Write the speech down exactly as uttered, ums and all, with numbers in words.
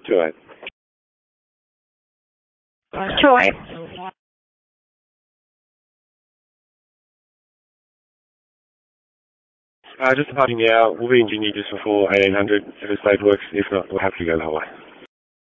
two eight. Two eight. Uh, just departing now. We'll be in Ginny just before eighteen hundred. If the stage works, if not, we'll have to go the whole way.